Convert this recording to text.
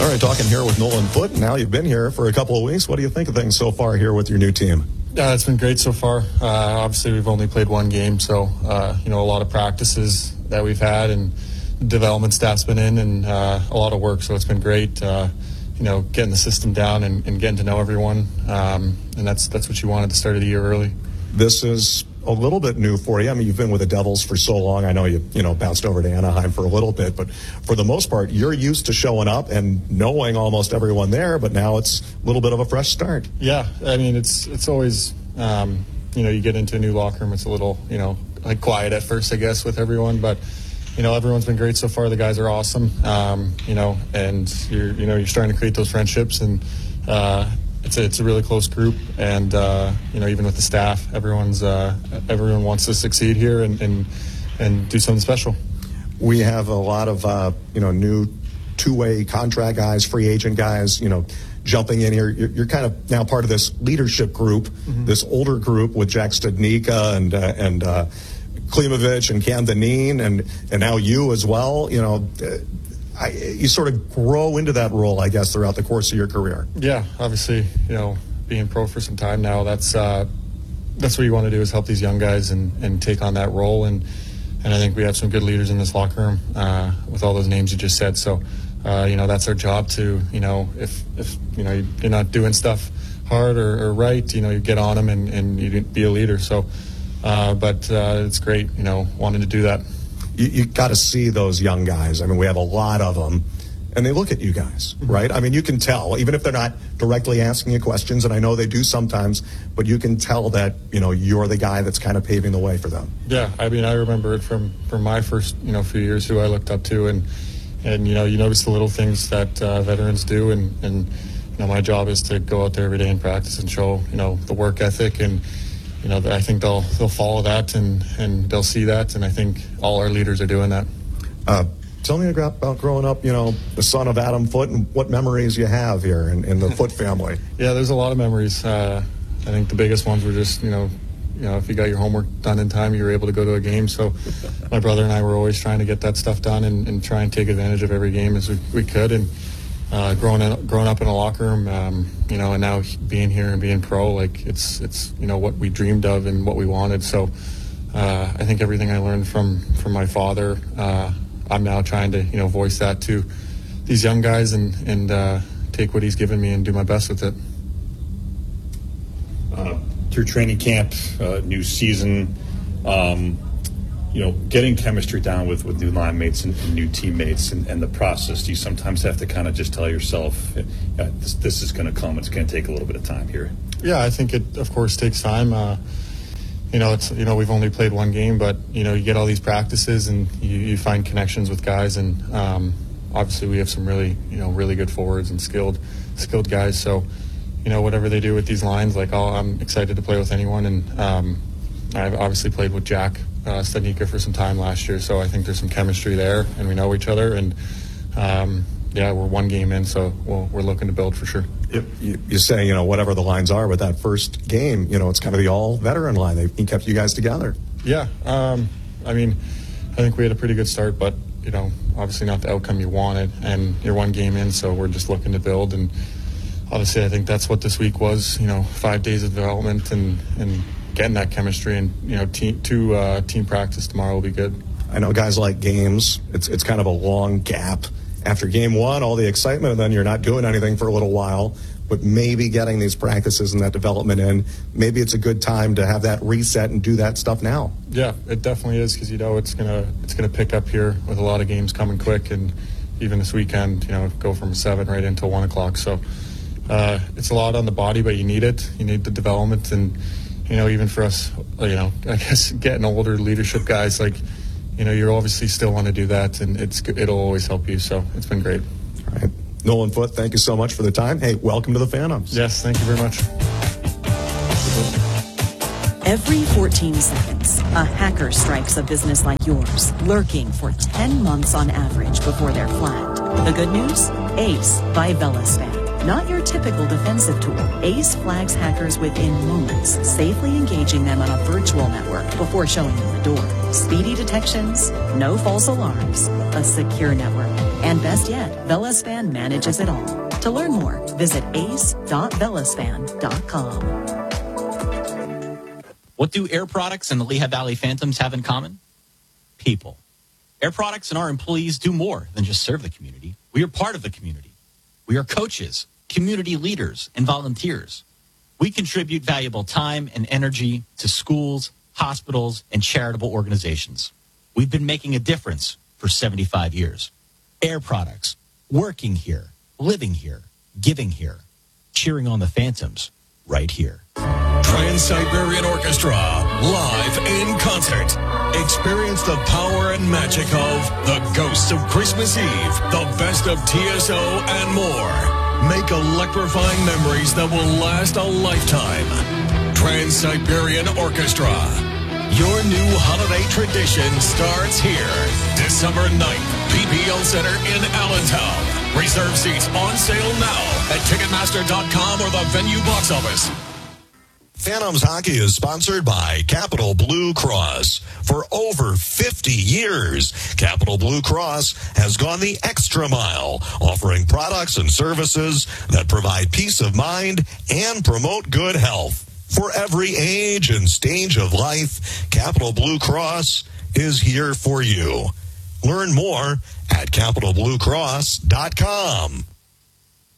All right, talking here with Nolan Foote. Now you've been here for a couple of weeks. What do you think of things so far here with your new team? Yeah, it's been great so far. Obviously, we've only played one game, so a lot of practices that we've had, and development staff's been in, and a lot of work. So it's been great. Getting the system down and getting to know everyone, and that's what you want at the start of the year early. This is a little bit new for you. I mean, you've been with the Devils for so long. I know you bounced over to Anaheim for a little bit, but for the most part, you're used to showing up and knowing almost everyone there, but now it's a little bit of a fresh start. Yeah, I mean, it's always, you get into a new locker room, it's a little, quiet at first, I guess, with everyone, but everyone's been great so far. The guys are awesome, and you're starting to create those friendships, and it's a really close group, and even with the staff, everyone wants to succeed here and do something special. We have a lot of new two-way contract guys, free agent guys, jumping in here. You're kind of now part of this leadership group, this older group with Jack Studnicka and Klimovich and Cam Dineen and now you as well. You sort of grow into that role, I guess, throughout the course of your career. Yeah, obviously, being pro for some time now, that's what you want to do, is help these young guys and take on that role. And I think we have some good leaders in this locker room with all those names you just said. So, that's our job to, if you're not doing stuff hard or right, you get on them and you be a leader. So, but it's great, wanting to do that. You got to see those young guys. I mean, we have a lot of them, and they look at you guys, right? I mean, you can tell, even if they're not directly asking you questions, and I know they do sometimes, but you can tell that, you're the guy that's kind of paving the way for them. Yeah, I mean, I remember it from my first, few years, who I looked up to, and you notice the little things that veterans do, and my job is to go out there every day and practice and show, the work ethic, and I think they'll follow that and they'll see that, and I think all our leaders are doing that. Tell me about growing up, the son of Adam Foote, and what memories you have here in the Foote family. Yeah, there's a lot of memories. I think the biggest ones were just, if you got your homework done in time, you were able to go to a game. So my brother and I were always trying to get that stuff done and try and take advantage of every game as we could. And growing up in a locker room, and now being here and being pro, it's what we dreamed of and what we wanted. So I think everything I learned from my father, I'm now trying to voice that to these young guys and take what he's given me and do my best with it. Through training camp, new season, getting chemistry down with new line mates and new teammates and the process, do you sometimes have to kind of just tell yourself, this is going to come, it's going to take a little bit of time here? Yeah, I think it, of course, takes time. We've only played one game, but, you get all these practices and you find connections with guys, and obviously we have some really, really good forwards and skilled guys. So, whatever they do with these lines, I'm excited to play with anyone, and I've obviously played with Jack Studnicka for some time last year, so I think there's some chemistry there, and we know each other, and we're one game in, so we're looking to build for sure. You say, whatever the lines are, but that first game, it's kind of the all-veteran line. He kept you guys together. Yeah, I think we had a pretty good start, but, obviously not the outcome you wanted, and you're one game in, so we're just looking to build, and obviously I think that's what this week was, 5 days of development and getting that chemistry, and team practice tomorrow will be good. I know guys like games. It's kind of a long gap after game one, all the excitement, and then you're not doing anything for a little while. But maybe getting these practices and that development in, maybe it's a good time to have that reset and do that stuff now. Yeah, it definitely is, because it's gonna pick up here with a lot of games coming quick, and even this weekend, go from 7 right into 1 o'clock. So it's a lot on the body, but you need it. You need the development, and even for us, I guess getting older leadership guys, you obviously still want to do that, and it'll always help you. So it's been great. All right. Nolan Foote, thank you so much for the time. Hey, welcome to the Phantoms. Yes, thank you very much. Every 14 seconds, a hacker strikes a business like yours, lurking for 10 months on average before they're flagged. The good news? Ace by Velaspan. Not your typical defensive tool, ACE flags hackers within moments, safely engaging them on a virtual network before showing them the door. Speedy detections, no false alarms, a secure network. And best yet, Velaspan manages it all. To learn more, visit ace.velaspan.com. What do Air Products and the Lehigh Valley Phantoms have in common? People. Air Products and our employees do more than just serve the community. We are part of the community. We are coaches, community leaders, and volunteers. We contribute valuable time and energy to schools, hospitals, and charitable organizations. We've been making a difference for 75 years. Air Products, working here, living here, giving here, cheering on the Phantoms right here. Trans-Siberian Orchestra, live in concert. Experience the power and magic of The Ghosts of Christmas Eve, the best of TSO, and more. Make electrifying memories that will last a lifetime. Trans-Siberian Orchestra. Your new holiday tradition starts here. December 9th, PPL Center in Allentown. Reserve seats on sale now at Ticketmaster.com or the venue box office. Phantoms Hockey is sponsored by Capital Blue Cross. For over 50 years, Capital Blue Cross has gone the extra mile, offering products and services that provide peace of mind and promote good health. For every age and stage of life, Capital Blue Cross is here for you. Learn more at CapitalBlueCross.com.